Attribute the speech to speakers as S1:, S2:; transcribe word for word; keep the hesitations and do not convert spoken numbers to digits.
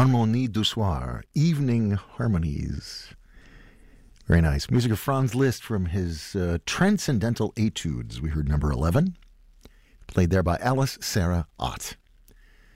S1: Harmonie du Soir, Evening Harmonies. Very nice. Music of Franz Liszt from his uh, Transcendental Etudes. We heard number eleven, played there by Alice Sarah Ott.